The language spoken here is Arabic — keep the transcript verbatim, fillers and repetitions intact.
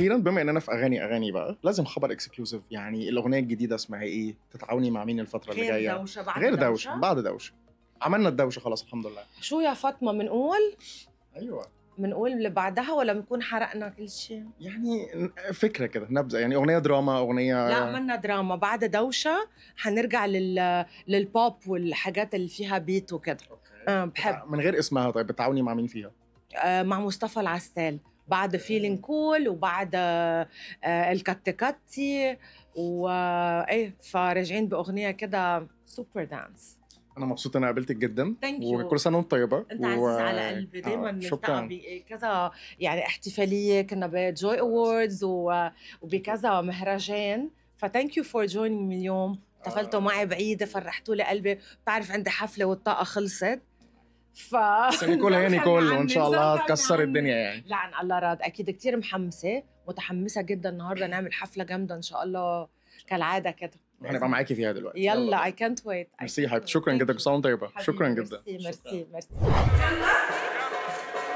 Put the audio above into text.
واخيرا بما اننا في اغاني اغاني بقى لازم خبر اكسكلوسيف. يعني الاغنيه الجديده اسمها ايه؟ تتعاوني مع مين الفتره اللي جايه؟ غير دوشه بعد غير دوشه, دوشه بعد دوشه. عملنا الدوشه خلاص الحمد لله. شو يا فاطمه بنقول؟ ايوه بنقول اللي بعدها ولا بنكون حرقنا كل شيء؟ يعني فكره كده نبذه، يعني اغنيه دراما اغنيه. لا عملنا دراما. بعد دوشه حنرجع لل للبوب والحاجات اللي فيها بيت وكده. أه بحب. من غير اسمها. طيب بتعاوني مع مين فيها؟ أه مع مصطفى العسال بعد فيلين كول وبعد أه الكتكتي وايه، فراجعين باغنيه كده سوبر دانس. انا مبسوط ان انا قابلتك جدا Thank you. وكل سنه وانت طيبه. انت عزيز على قلبي. دايما آه بنلتقى بكذا يعني احتفاليه، كنا بجوي اووردز وبكذا مهرجان، فثانك يو فور جوينينج مي اليوم. احتفلتوا آه. معي بعيده، فرحتوا لي قلبي. بتعرف عندي حفله والطاقه خلصت، ف نيكول هي نيكول وان شاء الله تكسر الدنيا يعني. لا عن الله راد. اكيد كتير محمسه متحمسه جدا النهارده نعمل حفله جامده ان شاء الله كالعاده كده. هنبقى معاكي فيها دلوقتي. يلا اي كانت ويت. ميرسي يا حبيبتي، شكرا جدا، كل سنه وانت طيبه. شكرا جدا. ميرسي ميرسي ميرسي.